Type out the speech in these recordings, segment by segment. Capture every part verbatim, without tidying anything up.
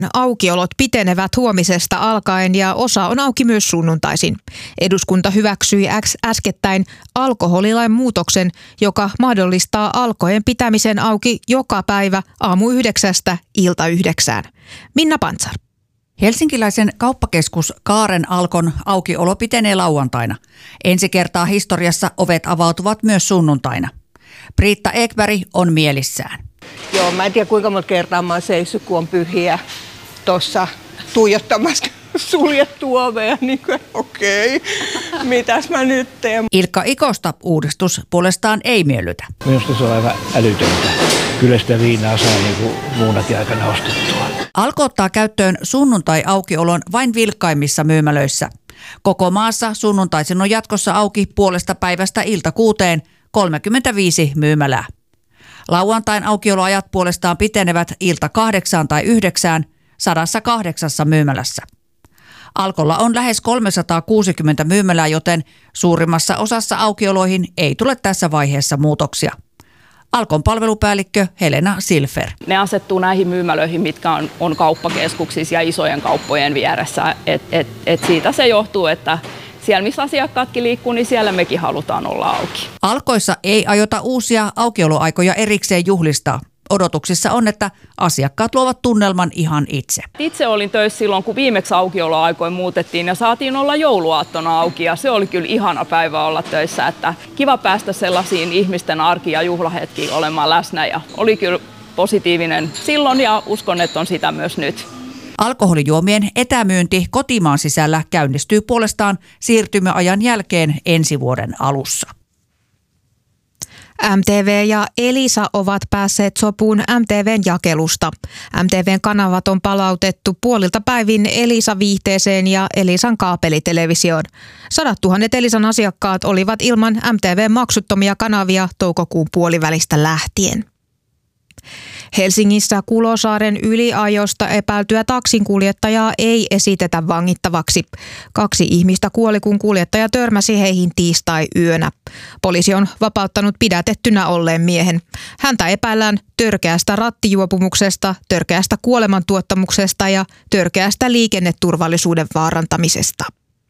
Aukiolot pitenevät huomisesta alkaen ja osa on auki myös sunnuntaisin. Eduskunta hyväksyi äskettäin alkoholilain muutoksen, joka mahdollistaa Alkojen pitämisen auki joka päivä aamu yhdeksästä ilta yhdeksään. Minna Pantsar. Helsinkiläisen kauppakeskus Kaaren Alkon aukiolo pitenee lauantaina. Ensi kertaa historiassa ovet avautuvat myös sunnuntaina. Britta Ekberg on mielissään. Joo, mä en tiedä kuinka monta kertaa mä oon seissyt, kun on pyhiä tuossa tuijottamassa suljettua ovea, niin kuin okei, okay, mitäs mä nyt teen? Ilkka Ikosta uudistus puolestaan ei miellytä. Minusta se on aivan älytöntä. Kyllä sitä viinaa saa niin kuin muunakin aikana ostettua. Alko ottaa käyttöön sunnuntai-aukiolon vain vilkkaimmissa myymälöissä. Koko maassa sunnuntaisin on jatkossa auki puolesta päivästä ilta kuuteen kolmekymmentäviisi myymälää. Lauantain aukioloajat puolestaan pitenevät ilta kahdeksaan tai yhdeksään sadassa kahdeksassa myymälässä. Alkolla on lähes kolmesataakuusikymmentä myymälää, joten suurimmassa osassa aukioloihin ei tule tässä vaiheessa muutoksia. Alkon palvelupäällikkö Helena Silfer. Ne asettuu näihin myymälöihin, mitkä on, on kauppakeskuksissa ja isojen kauppojen vieressä. Et, et, et siitä se johtuu, että siellä missä asiakkaatkin liikkuu, niin siellä mekin halutaan olla auki. Alkoissa ei aiota uusia aukioloaikoja erikseen juhlistaa. Odotuksissa on, että asiakkaat luovat tunnelman ihan itse. Itse olin töissä silloin, kun viimeksi aukioloaikoja muutettiin ja saatiin olla jouluaattona auki. Ja se oli kyllä ihana päivä olla töissä. Että kiva päästä sellaisiin ihmisten arki- ja juhlahetkiin olemaan läsnä. Ja oli kyllä positiivinen silloin ja uskon, että on sitä myös nyt. Alkoholijuomien etämyynti kotimaan sisällä käynnistyy puolestaan siirtymäajan jälkeen ensi vuoden alussa. M T V ja Elisa ovat päässeet sopuun M T V:n jakelusta. M T V:n kanavat on palautettu puolilta päivin Elisa-viihteeseen ja Elisan kaapelitelevisioon. Sadat tuhannet Elisan asiakkaat olivat ilman M T V:n maksuttomia kanavia toukokuun puolivälistä lähtien. Helsingissä Kulosaaren yliajosta epäiltyä taksinkuljettajaa ei esitetä vangittavaksi. Kaksi ihmistä kuoli, kun kuljettaja törmäsi heihin tiistai-yönä. Poliisi on vapauttanut pidätettynä olleen miehen. Häntä epäillään törkeästä rattijuopumuksesta, törkeästä kuolemantuottamuksesta ja törkeästä liikenneturvallisuuden vaarantamisesta.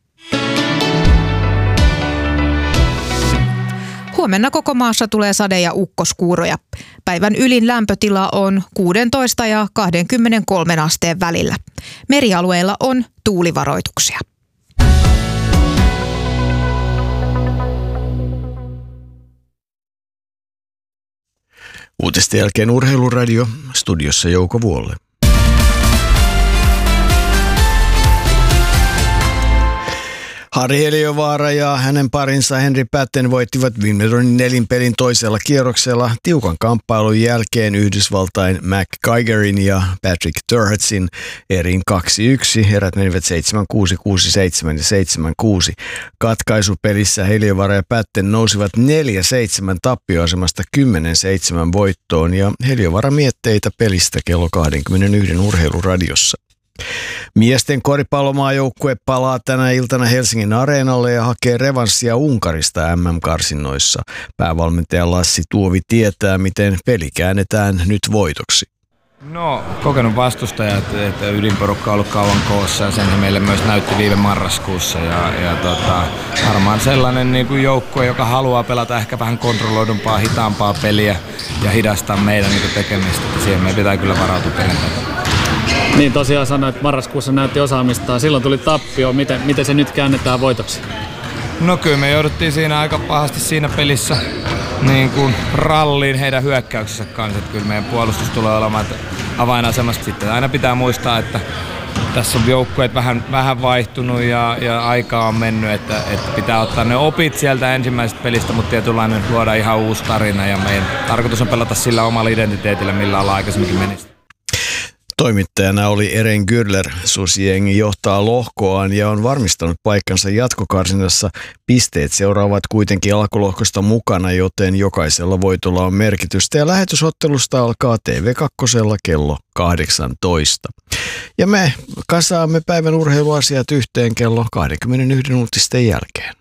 Huomenna koko maassa tulee sade- ja ukkoskuuroja. Päivän ylin lämpötila on kuusitoista ja kaksikymmentäkolme asteen välillä. Merialueilla on tuulivaroituksia. Uutisten jälkeen Urheiluradio, studiossa Jouko Vuolle. Harri Heliövaara ja hänen parinsa Henri Patten voittivat Wimbledonin nelinpelin toisella kierroksella tiukan kamppailun jälkeen Yhdysvaltain McGuigarin ja Patrick Turhatsin erin kaksi yksi. Erät menivät seitsemän kuusi, kuusi seitsemän ja seitsemän kuusi. Katkaisupelissä Heliövaara ja Patten nousivat neljä seitsemän tappioasemasta kymmenen seitsemän voittoon ja Heliövaara mietteitä pelistä kello kaksikymmentäyksi Urheiluradiossa. Miesten koripallomaajoukkue palaa tänä iltana Helsingin areenalle ja hakee revanssia Unkarista M M-karsinnoissa. Päävalmentaja Lassi Tuovi tietää, miten peli käännetään nyt voitoksi. No, kokenut vastustaja, että, että ydinporukka on ollut kauan koossa ja sen meille myös näytti viime marraskuussa. Ja, ja tota, varmaan sellainen niin kuin joukkue, joka haluaa pelata ehkä vähän kontrolloidumpaa, hitaampaa peliä ja hidastaa meidän niin kuin tekemistä. Että siihen meidän pitää kyllä varautua perjantaina. Niin tosiaan sanoit, että marraskuussa näytti osaamistaan. Silloin tuli tappio. Miten, miten se nyt käännetään voitoksi? No kyllä me jouduttiin siinä aika pahasti siinä pelissä niin kuin ralliin heidän hyökkäyksensä kanssa. Että kyllä meidän puolustus tulee olemaan avainasemasta sitten. Aina pitää muistaa, että tässä on joukkueet vähän, vähän vaihtunut ja, ja aikaa on mennyt, että, että pitää ottaa ne opit sieltä ensimmäisestä pelistä, mutta tietynlainen luoda ihan uusi tarina ja meidän tarkoitus on pelata sillä omalla identiteetillä, millä ollaan aikaisemminkin menistä. Toimittajana oli Eren Gürler. Susijengi johtaa lohkoaan ja on varmistanut paikkansa jatkokarsinnassa. Pisteet seuraavat kuitenkin alkulohkosta mukana, joten jokaisella voitolla on merkitystä. Ja lähetysottelusta alkaa T V kaksi kello kahdeksantoista. Ja me kasaamme päivän urheiluasiat yhteen kello kaksikymmentäyksi uutisten jälkeen.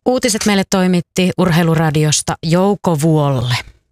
Uutiset meille toimitti Urheiluradiosta Jouko Vuolle.